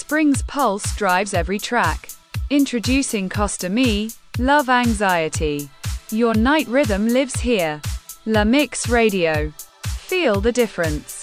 Spring's pulse drives every track. Introducing Costa Me, Love Anxiety. Your night rhythm lives here. La Mix Radio. Feel the difference.